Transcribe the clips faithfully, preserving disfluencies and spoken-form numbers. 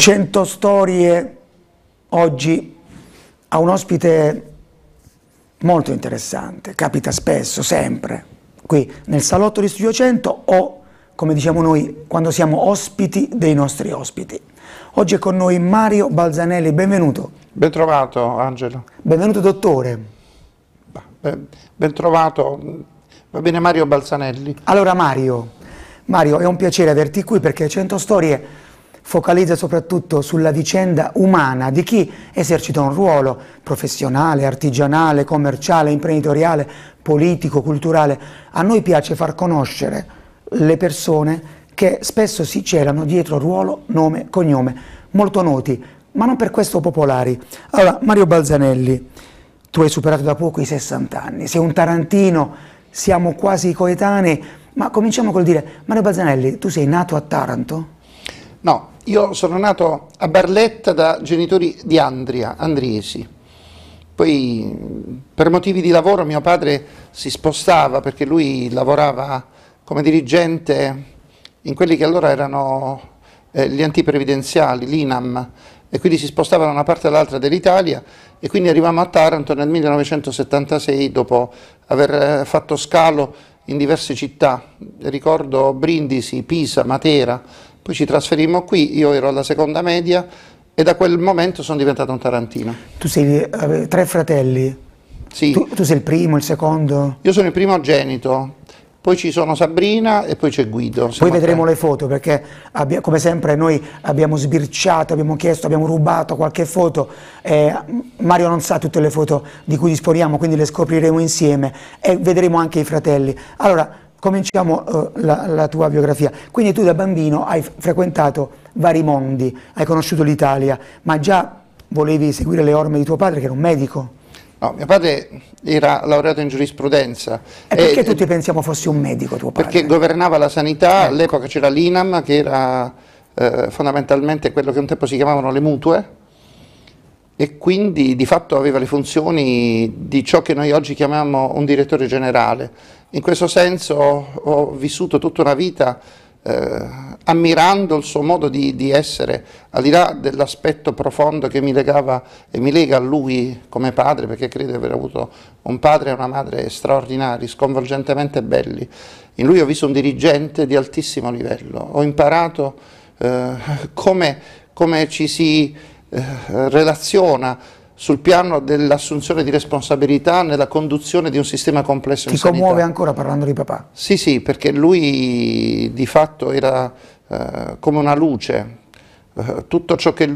cento storie oggi ha un ospite molto interessante, capita spesso, sempre, qui nel salotto di Studio cento o, come diciamo noi, quando siamo ospiti dei nostri ospiti. Oggi è con noi Mario Balzanelli, benvenuto. Ben trovato, Angelo. Benvenuto, dottore. Ben, ben trovato, va bene Mario Balzanelli. Allora Mario, Mario, è un piacere averti qui perché cento storie focalizza soprattutto sulla vicenda umana di chi esercita un ruolo professionale, artigianale, commerciale, imprenditoriale, politico, culturale. A noi piace far conoscere le persone che spesso si celano dietro ruolo, nome, cognome, molto noti, ma non per questo popolari. Allora, Mario Balzanelli, tu hai superato da poco i sessanta anni, sei un tarantino, siamo quasi coetanei, ma cominciamo col dire, Mario Balzanelli, tu sei nato a Taranto? No, io sono nato a Barletta da genitori di Andria, andriesi. Poi per motivi di lavoro mio padre si spostava perché lui lavorava come dirigente in quelli che allora erano eh, gli antiprevidenziali, l'I N A M, e quindi si spostava da una parte all'altra dell'Italia e quindi arrivavamo a Taranto nel millenovecentosettantasei dopo aver fatto scalo in diverse città, ricordo Brindisi, Pisa, Matera. Poi ci trasferimmo qui, io ero alla seconda media e da quel momento sono diventato un tarantino. Tu sei eh, tre fratelli? Sì. Tu, tu sei il primo, il secondo? Io sono il primogenito, poi ci sono Sabrina e poi c'è Guido. Poi vedremo le foto perché abbia, come sempre noi abbiamo sbirciato, abbiamo chiesto, abbiamo rubato qualche foto. Eh, Mario non sa tutte le foto di cui disponiamo, quindi le scopriremo insieme e vedremo anche i fratelli. Allora, cominciamo uh, la, la tua biografia. Quindi tu da bambino hai frequentato vari mondi, hai conosciuto l'Italia, ma già volevi seguire le orme di tuo padre che era un medico? No, mio padre era laureato in giurisprudenza. E perché e, tutti pensiamo fosse un medico tuo padre? Perché governava la sanità, ecco. All'epoca c'era l'I N A M che era eh, fondamentalmente quello che un tempo si chiamavano le mutue e quindi di fatto aveva le funzioni di ciò che noi oggi chiamiamo un direttore generale. In questo senso ho vissuto tutta una vita eh, ammirando il suo modo di, di essere, al di là dell'aspetto profondo che mi legava e mi lega a lui come padre, perché credo di aver avuto un padre e una madre straordinari, sconvolgentemente belli. In lui ho visto un dirigente di altissimo livello, ho imparato eh, come, come ci si eh, relaziona sul piano dell'assunzione di responsabilità nella conduzione di un sistema complesso in sanità. Ti commuove ancora parlando di papà? Sì, sì, perché lui di fatto era eh, come una luce. Uh, tutto ciò che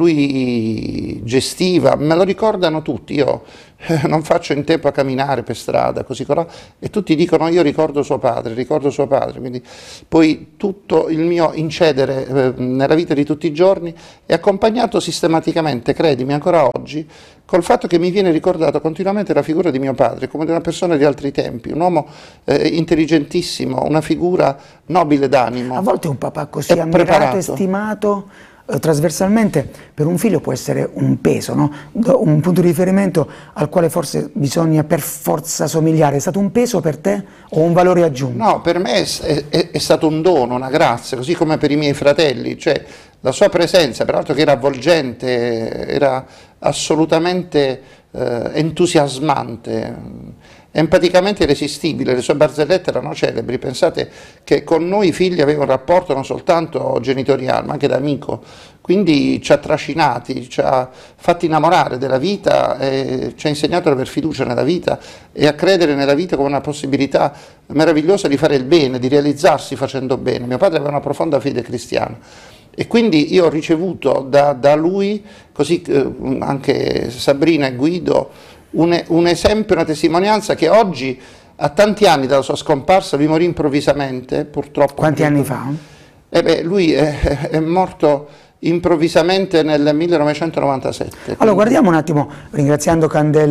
lui gestiva, me lo ricordano tutti, io eh, non faccio in tempo a camminare per strada, così colà, e tutti dicono io ricordo suo padre, ricordo suo padre, quindi poi tutto il mio incedere eh, nella vita di tutti i giorni è accompagnato sistematicamente, credimi, ancora oggi, col fatto che mi viene ricordato continuamente la figura di mio padre, come di una persona di altri tempi, un uomo eh, intelligentissimo, una figura nobile d'animo. A volte un papà così ammirato preparato. e stimato trasversalmente per un figlio può essere un peso, no? Un punto di riferimento al quale forse bisogna per forza somigliare. È stato un peso per te o un valore aggiunto? No, per me è, è, è stato un dono, una grazia, così come per i miei fratelli, cioè la sua presenza, peraltro che era avvolgente, era assolutamente eh, entusiasmante, empaticamente irresistibile. Le sue barzellette erano celebri. Pensate che con noi figli aveva un rapporto non soltanto genitoriale ma anche d'amico, quindi ci ha trascinati, ci ha fatti innamorare della vita, e ci ha insegnato ad aver fiducia nella vita e a credere nella vita come una possibilità meravigliosa di fare il bene, di realizzarsi facendo bene. Mio padre aveva una profonda fede cristiana e quindi io ho ricevuto da, da lui, così eh, anche Sabrina e Guido, Un, un esempio, una testimonianza che oggi, a tanti anni dalla sua scomparsa, lui morì improvvisamente, purtroppo. Quanti anni fa? Eh beh, lui è, è morto improvvisamente nel millenovecentonovantasette. Allora guardiamo un attimo, ringraziando Candelli